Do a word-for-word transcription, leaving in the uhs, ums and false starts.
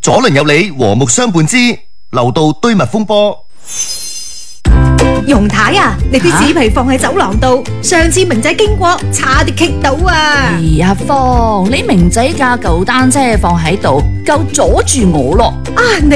左鄰右里和睦相伴之樓道堆物風波。 容太啊，你啲紙皮放喺走廊度，上次明仔經過，差啲棘到啊！ 哎呀，芳，你明仔架舊單車放喺度，夠阻住我咯。 啊，